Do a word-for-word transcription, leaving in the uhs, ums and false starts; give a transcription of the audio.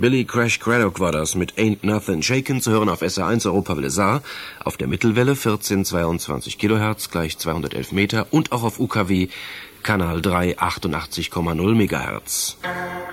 Billy Crash Craddock war das mit Ain't Nothing Shaken, zu hören auf S R eins Europawelle Saar, auf der Mittelwelle vierzehnhundertzweiundzwanzig Kilohertz gleich zweihundertelf Meter und auch auf U K W Kanal drei achtundachtzig Komma null Megahertz.